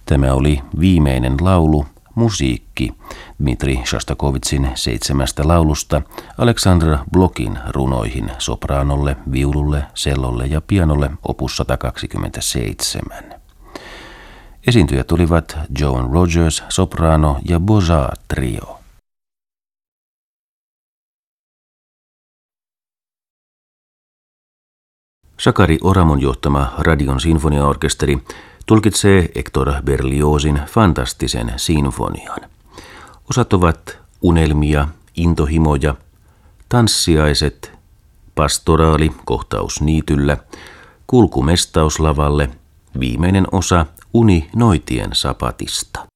Tämä oli viimeinen laulu, musiikki, Dmitri Šostakovičin 7 laulusta Aleksandr Blokin runoihin sopraanolle, viululle, cellolle ja pianolle opus 127. Esiintyjät olivat Joan Rogers, sopraano ja Bozat trio. Sakari Oramon johtama Radion sinfoniaorkesteri tulkitsee Hector Berliozin fantastisen sinfonian. Osat ovat unelmia, intohimoja, tanssiaiset, pastoraali, kohtaus niityllä, kulku mestauslavalle, viimeinen osa uni noitien sapatista.